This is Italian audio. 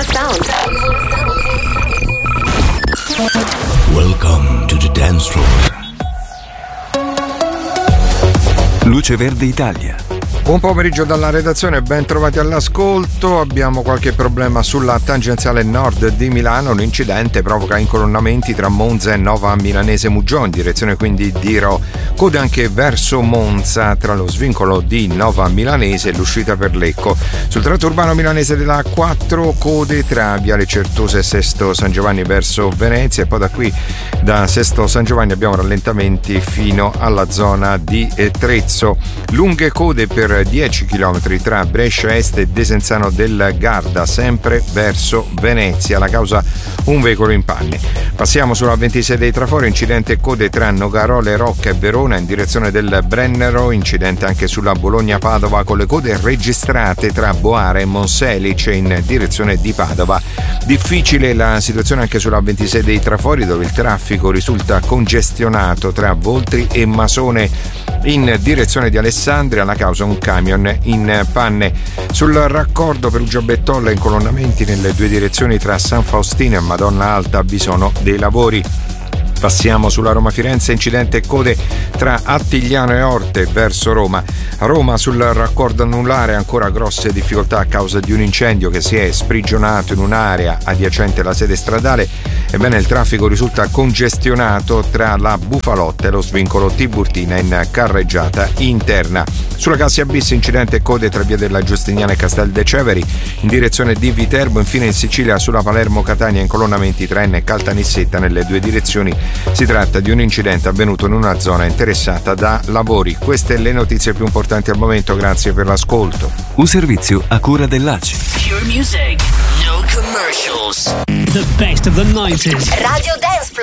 sound. Welcome to the dance floor. Luce Verde Italia. Buon pomeriggio dalla redazione, ben trovati all'ascolto. Abbiamo qualche problema sulla tangenziale nord di Milano. Un incidente provoca incolonnamenti tra Monza e Nova Milanese Muggiò, in direzione quindi di Rho. Code anche verso Monza tra lo svincolo di Nova Milanese e l'uscita per Lecco. Sul tratto urbano milanese della A4 code tra Viale Certosa e Sesto San Giovanni verso Venezia, e poi da qui, da Sesto San Giovanni, abbiamo rallentamenti fino alla zona di Trezzo. Lunghe code per 10 km tra Brescia Est e Desenzano del Garda, sempre verso Venezia. La causa un veicolo in panne. Passiamo sulla 26 dei Trafori, incidente code tra Nogarole Rocca e Verona in direzione del Brennero, incidente anche sulla Bologna-Padova con le code registrate tra Boara e Monselice in direzione di Padova. Difficile la situazione anche sulla 26 dei Trafori, dove il traffico risulta congestionato tra Voltri e Masone in direzione di Alessandria, la causa un camion in panne. Sul raccordo Perugia-Bettolla, incolonnamenti nelle due direzioni tra San Faustino e Madonna Alta, vi sono dei lavori. Passiamo sulla Roma-Firenze, incidente code tra Attigliano e Orte verso Roma. A Roma sul raccordo anulare ancora grosse difficoltà a causa di un incendio che si è sprigionato in un'area adiacente alla sede stradale. Ebbene, il traffico risulta congestionato tra la Bufalotta e lo svincolo Tiburtina in carreggiata interna. Sulla Cassia Bis, incidente code tra via della Giustiniana e Castel de Ceveri in direzione di Viterbo. Infine in Sicilia sulla Palermo-Catania, incolonnamenti tra Enna e Caltanissetta nelle due direzioni. Si tratta di un incidente avvenuto in una zona interessata da lavori. Queste le notizie più importanti al momento, grazie per l'ascolto. Un servizio a cura dell'ACI. Pure music, no commercials. The best of the 90s. Radio Dance Floor.